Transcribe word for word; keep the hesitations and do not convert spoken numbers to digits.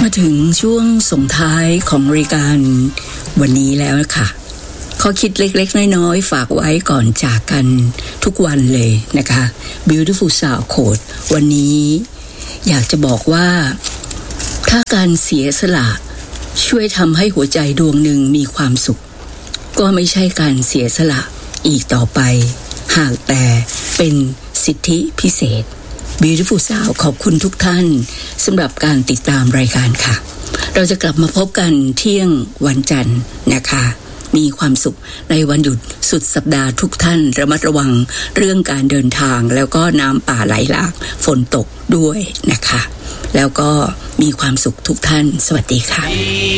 มาถึงช่วงส่งท้ายของรายการวันนี้แล้วค่ะข้อคิดเล็กๆน้อยๆฝากไว้ก่อนจากกันทุกวันเลยนะคะ Beautiful Sound Code วันนี้อยากจะบอกว่าถ้าการเสียสละช่วยทำให้หัวใจดวงหนึ่งมีความสุขก็ไม่ใช่การเสียสละอีกต่อไปหากแต่เป็นสิทธิพิเศษ Beautiful Sound ขอบคุณทุกท่านสำหรับการติดตามรายการค่ะเราจะกลับมาพบกันเที่ยงวันจันทร์นะคะมีความสุขในวันหยุดสุดสัปดาห์ทุกท่านระมัดระวังเรื่องการเดินทางแล้วก็น้ำป่าไหลหลากฝนตกด้วยนะคะแล้วก็มีความสุขทุกท่านสวัสดีค่ะ